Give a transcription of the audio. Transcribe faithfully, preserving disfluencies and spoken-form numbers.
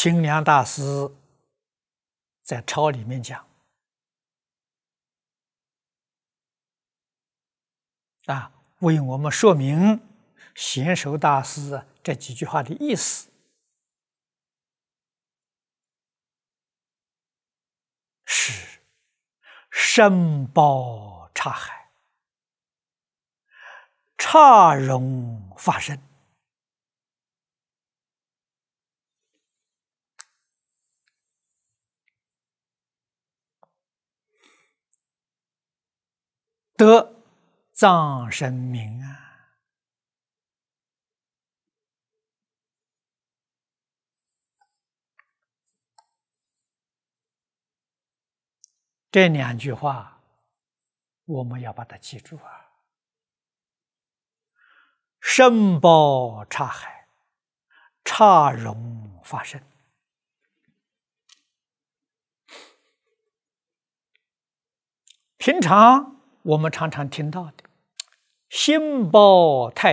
清凉大师在抄里面讲啊，为我们说明贤首大师这几句话的意思。是深包刹海，刹容法身。得藏身名啊！这两句话，我们要把它记住啊！深包刹海，刹容法身。平常我们常常听到的心包太